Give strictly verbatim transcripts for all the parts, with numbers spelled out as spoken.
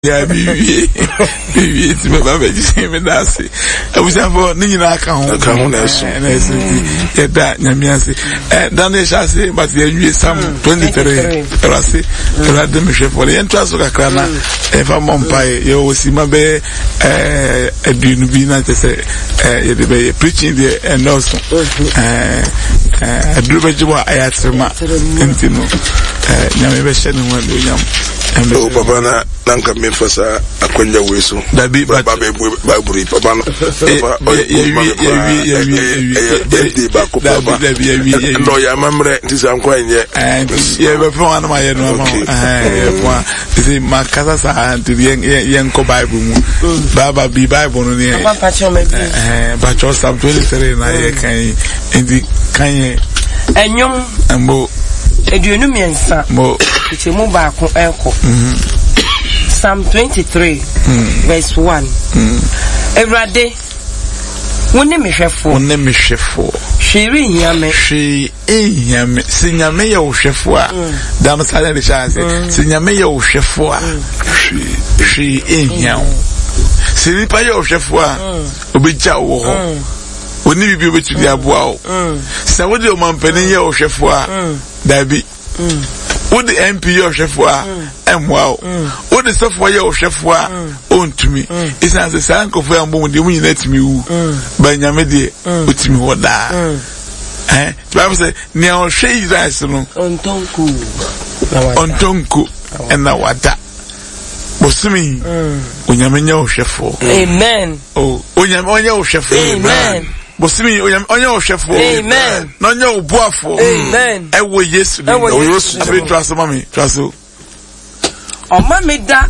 Yeah, baby, baby, it's my baby. Me that's it. I was for Nina na account. Account na and I say, yeah, that Namiasi. And Daniel Chassis, but you some twenty-three. I say, I had them for the entrance of a crana. If I'm on pie, you will see my bay, uh, a dunubina to say, uh, preaching there and also, uh, a drubajua I had some, and you know, uh, Yamiba Shannon one do yam. Oh, Papa, na nanka me fasa akwenya weso. Dabi ba ba baburi Papa no. Papa ye ye ye ye ye ba ko Papa. Dabi ye ye. No ya mamre ntisa nkwenye. Eh ye be fo anu ma ye no ma. Eh kwa isi makasa sa anti ye ye nko Bible mu. Baba bi Bible no ne. Papa pacho me bi. Eh ba cho Psalm twenty-three na ye kan indi kan ye. Enyom ambo eduonu miensa. Mo Iti mu ba ko enko. Psalm twenty-three verse one. Everade woni me hwefo. Woni me hwefo. Shiri nyame. Shi enyame. Sinyame ye hwefo a. Dam sale de chance. Sinyame ye hwefo a. Shi shi enyam. Sinipa ye hwefo a. Obija wo ho. Oni bibi obetudi aboa o. Sa wodi o mampani ye hwefo a. Dabi. What the M P of Shefwa, and wow, what the software of Shefwa, own to me. It's as a sank of where I'm going to let me, by Yamedi, with me what that. Eh, Bible say, Neon Shay Zason on Tonku, on Tonku, and now what that was me, when Yamino Shefo. Amen. Oh, when Yamino Shefo. Amen. Bosimi onye ohwefo. Amen. Na onye obuafo. Amen. Ewo Yesu de. Ewo Yesu. Abi trust mami, trust. O mami da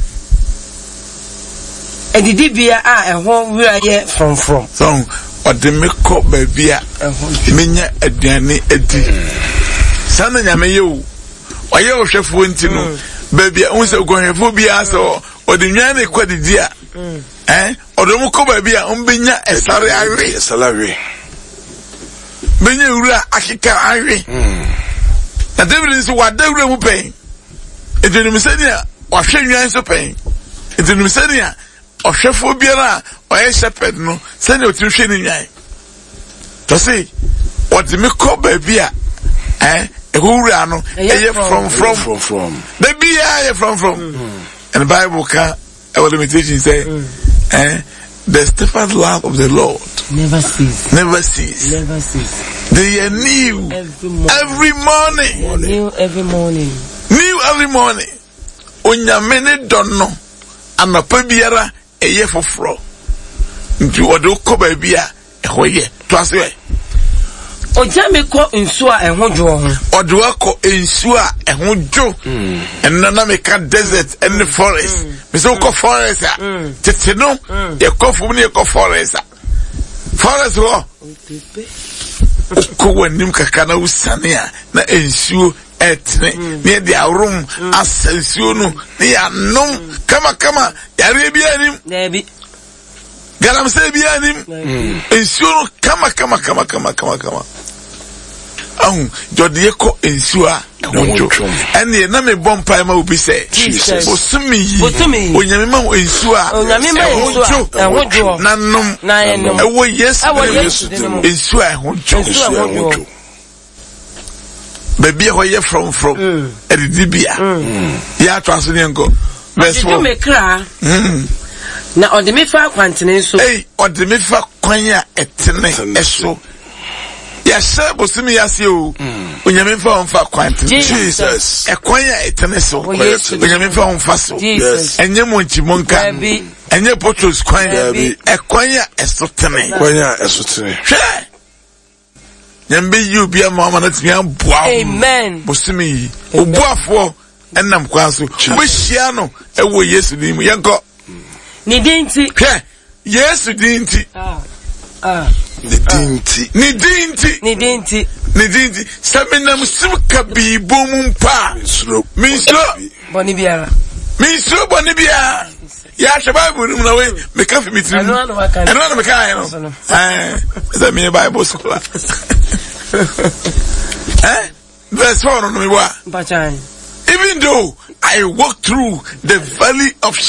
edidi bia a ehon wura ye from from. So, ode me ko ba bia menya aduane adi. Sana nyame ye o. Oye ohwefo ntino. Ba bia unse ogohwefo bia so ode nwane kwadidi a. Eh? Odomu ko ba bia ombenya esare awe, salary. Benya ura akika awe. Na David nso wada ura mu pen. Edenu misania wa hwe nwan so pen. Edenu misania ohwefo biara oye shepherd no, sani otimhwe ni nwan. To say, what me ko ba bia eh ehura no eye from from from from. The bia from from. And the Bible can our limitation say eh the steadfast love of the Lord never cease. Never cease. Never cease. They are new every morning. Every morning. morning. New every morning. New every morning. Onyamene donno anapa biara eye foforo. Nti odo ko ba bia ehoye to ase. Ojame ko nsu a ehwo dwo ho. Odo akọ nsu a ehwo dwo. Enna na meka desert and forest. Me so ko forest a. Tete no ye ko fu ne ko forest a. Forest wo. Ko wanim kaka na usane a na ensuo etne ne de arum asensuo no ne anom kama kama yare bia nim. Nabi. Garam se bia nim. Ensuo no kama kama kama kama kama kama. Oh, jodi eko ensua ehonjo ene na me bompa ma obi se bosumi yi onyame ma ensua onyame ma ensua ehonjo nanom na enom ewo Yesu ensua ehonjo baby hoye from from edibia ya traso ne nko verse four me kra na ode me fa kwantene so eh ode me fa kwan a etene eso Yes, bosimi yase o. Onyame fa onfa kwante. Jesus. E kwan ya etene so. Onyame fa onfa so. Yes. Enye monchi monka. Enye potos kwan. E kwan ya esotene. Kwan ya esotene. Hwe. Nyambe yu bia mama na timi amboa. Amen. Bosimi obuafo enam kwa so. Obehia no e wo Yesu dim. Yenko. Ni dinti. Hwe. Yesu dinti. Ah. Ah. Ni dinti. Ni dinti. Ni dinti. Ni dinti. Samina msimka bibum pa. Misro. Misro. Boni biara. Misro boni biara. Ya shababu ni mna we meka fi mitri. Anu anu waka. Anu anu meka no. Eh. Za mi Bible school. Eh? Verse four no me wa. Mpachani. Even though I walk through the valley of